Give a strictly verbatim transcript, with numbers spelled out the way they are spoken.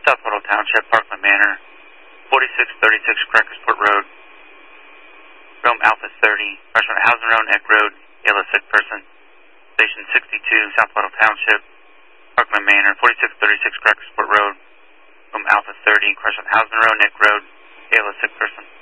South Whittle Township, Parkland Manor, forty-six thirty-six Crackersport Road, Rome Alpha thirty, Restaurant Housing Road, Neck Road, Yellow Sick Person. Station sixty-two, South Whittle Township, Parkland Manor, forty-six thirty-six Crackersport Road, Rome Alpha thirty, Restaurant Housing Road, Neck Road, Yellow Sick Person.